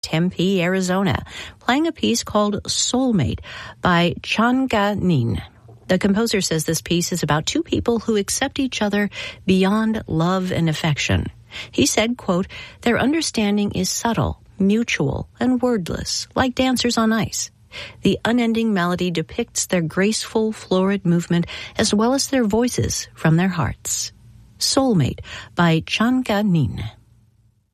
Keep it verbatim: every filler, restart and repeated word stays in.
Tempe, Arizona, playing a piece called Soulmate by Changa Nin. The composer says this piece is about two people who accept each other beyond love and affection. He said, quote, "Their understanding is subtle, mutual, and wordless, like dancers on ice. The unending melody depicts their graceful, florid movement as well as their voices from their hearts." Soulmate by Changa Nin.